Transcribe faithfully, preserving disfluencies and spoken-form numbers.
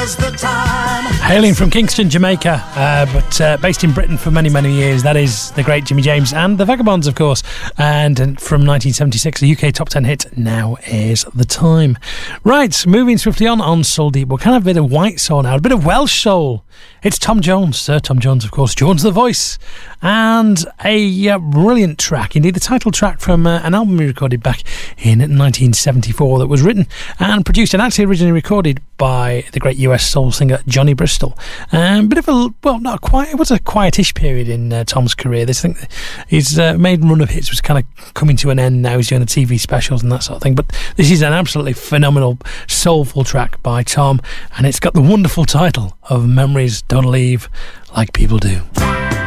now's the time. Hailing from Kingston, Jamaica, uh, but uh, based in Britain for many, many years. That is the great Jimmy James and the Vagabonds, of course. And, and from nineteen seventy-six, a U K top ten hit, Now Is the Time. Right, moving swiftly on on Soul Deep. We'll kind of a bit of white soul now, a bit of Welsh soul. It's Tom Jones, Sir Tom Jones, of course, Jones the Voice, and a uh, brilliant track, indeed the title track from uh, an album he recorded back in nineteen seventy-four that was written and produced and actually originally recorded by the great U S soul singer Johnny Bristol. Um, bit of a, well, not quite, it was a quietish period in uh, Tom's career. This thing, his uh, maiden run of hits was kind of coming to an end now. He's doing the T V specials and that sort of thing, but this is an absolutely phenomenal soulful track by Tom, and it's got the wonderful title of Memories Don't Leave Like People Do.